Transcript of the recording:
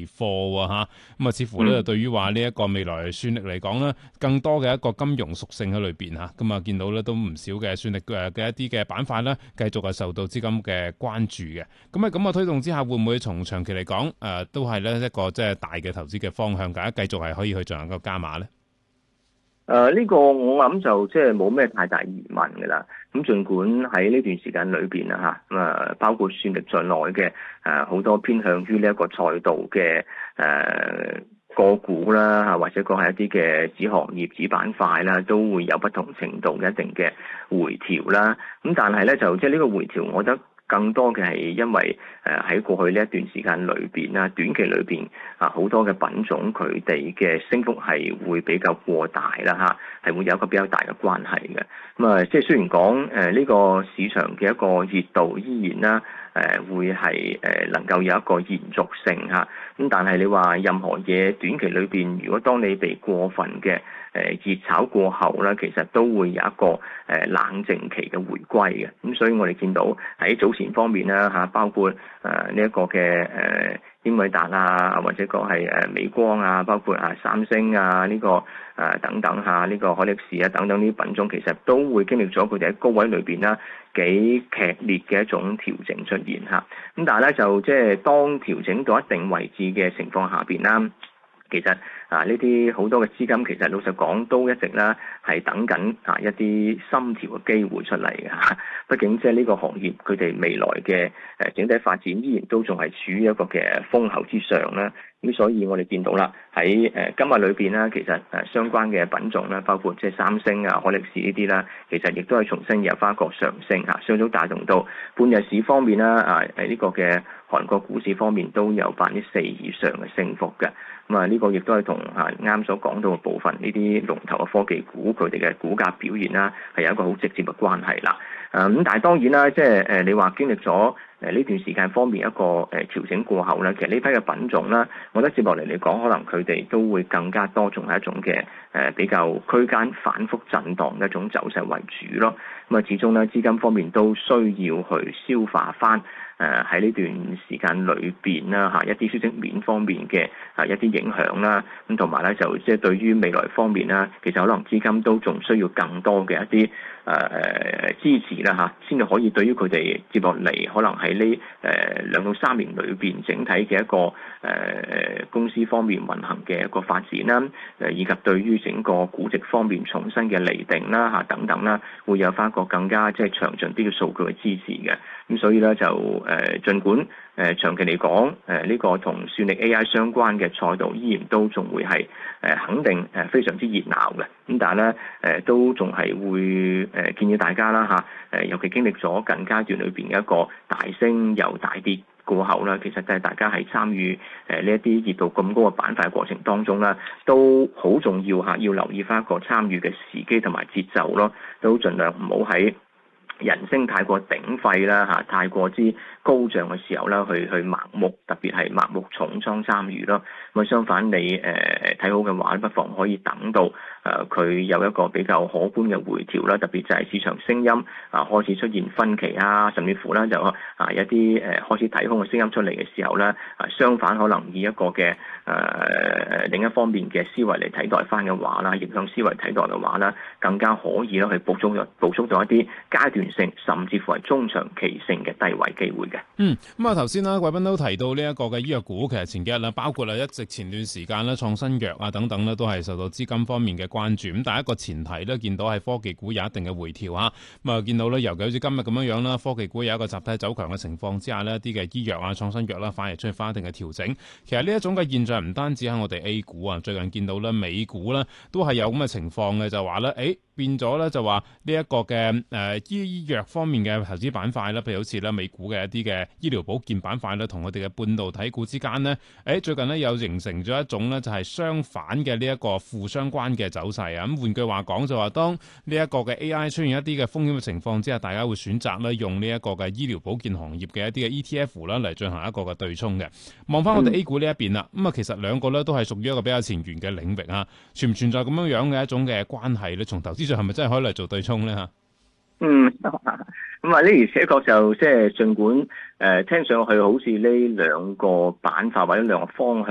期貨喎嚇。咁啊，似乎咧對於話呢一個未來算力嚟講咧，更多嘅一個金融屬性喺裏邊嚇。咁啊，見到咧都唔少嘅算力嘅一啲嘅板塊咧，繼續係受到資金嘅關注嘅。咁喺咁嘅推動之下，會唔會從長期嚟講都係咧一個即係大嘅投資嘅方向，大家繼續係可以去進行一個加碼咧？ 呢個我諗就即係冇咩太大疑問嘅啦。咁儘管喺呢段時間裏邊包括算力在內嘅好多偏向於呢一個賽道嘅個股啦或者講係一啲嘅子行業子板塊啦，都會有不同程度嘅一定嘅回調啦。咁但係咧就即係呢個回調，我覺得更多嘅係因為喺過去呢一段時間裏邊啦，短期裏邊好多嘅品種佢哋嘅升幅係會比較過大啦係會有一個比較大嘅關係嘅。咁即係雖然講呢個市場嘅一個熱度依然啦會係能夠有一個延續性咁但係你話任何嘢短期裏邊，如果當你被過分嘅熱炒過後咧，其實都會有一個冷靜期嘅回歸嘅。咁所以我哋見到喺早前方面啦包括呢一個嘅英偉達或者講係美光包括三星呢個等等呢個海力士等等呢啲品種，其實都會經歷咗佢哋喺高位裏邊啦幾劇烈嘅一種調整出現咁但係咧就即係當調整到一定位置嘅情況下邊啦，其實呢啲好多嘅資金其實老實講都一直啦係等緊一啲深調嘅機會出嚟嘅畢竟即係呢個行業佢哋未來嘅整體發展依然都仲係處於一個嘅風口之上啦。咁所以我哋見到啦喺今日裏邊啦，其實相關嘅品種啦，包括即係三星海力士呢啲啦，其實亦都係重新有翻一個上升相早帶動到半日市方面啦呢個嘅韓國股市方面都有4%以上嘅升幅嘅。咁呢個亦都係同啱所講到嘅部分呢啲龍頭嘅科技股佢哋嘅股價表現啦係有一個好直接嘅關係啦。咁但係當然啦，即係你話經歷咗呢段時間方面一個調整過後咧，其實呢批嘅品種啦，我覺得接落嚟嚟講，可能佢哋都會更加多仲係一種嘅比較區間反覆震盪嘅一種走勢為主咯。咁始終咧資金方面都需要去消化翻喺呢段時間裏邊啦一啲消息面方面嘅一啲影響啦。咁同埋咧就即係對於未來方面啦，其實可能資金都仲需要更多嘅一啲支持啦先至可以對於佢哋接落嚟可能喺呢2到3年裏邊整體嘅一個公司方面運行嘅一個發展啦，以及對於整個估值方面重新嘅釐定啦等等啦，會有翻一個更加即係詳盡啲嘅數據去支持嘅。咁所以咧就儘管長期嚟講呢個同算力 AI 相關嘅賽道依然都仲會係肯定非常之熱鬧嘅。咁但係咧都仲係會建議大家啦尤其經歷咗近階段裏邊嘅一個大升又大跌過後啦，其實都係大家喺參與呢一啲熱度咁高嘅板塊過程當中啦，都好重要要留意翻一個參與嘅時機同埋節奏咯，都盡量唔好喺人聲太過鼎沸啦太過之高漲嘅時候啦，去盲目，特別係盲目重倉參與咯。咁相反，你睇好嘅話，不妨可以等到佢有一個比較可觀嘅回調啦。特別就係市場聲音開始出現分歧甚至乎啦就一啲開始睇空嘅聲音出嚟嘅時候咧，相反可能以一個嘅另一方面嘅思維嚟睇待翻嘅話啦，逆向思維睇待嘅話啦，更加可以啦去捕捉到一啲階段性甚至乎係中長期性嘅低位機會嘅。 咁啊頭先啦，貴賓都提到呢一個嘅醫藥股，其實前幾日啦，包括一直前段時間啦，創新藥等等咧，都係受到資金方面嘅關注。咁但係一個前提咧，見到係科技股有一定嘅回調咁啊見到咧，尤其好似今日咁樣樣啦，科技股有一個集體走強嘅情況之下呢，一啲嘅醫藥創新藥啦，反而出現翻一定嘅調整。其實呢一種嘅現象唔單止喺我哋 A 股最近見到咧，美股咧都係有咁嘅情況嘅，就話咧變咗咧就話呢一個嘅醫藥方面嘅投資板塊啦，譬如好似咧美股嘅一啲嘅醫療保健板塊咧，同我哋嘅半導體股之間呢，最近呢又形成咗一種咧就係相反嘅呢一個負相關嘅走勢咁換句話講，就話當呢一個嘅 AI 出現一啲嘅風險嘅情況之下，大家會選擇咧用呢一個嘅醫療保健行業嘅一啲嘅 ETF 啦嚟進行一個嘅對沖嘅。望翻我哋 A 股呢一邊啦，咁其實兩個咧都係屬於一個比較前沿嘅領域存唔存在咁樣嘅一種嘅關係咧？從投資上係咪真係可以嚟做對沖咧咁呢而且確就即係儘管聽上去好似呢兩個板塊或者兩個方向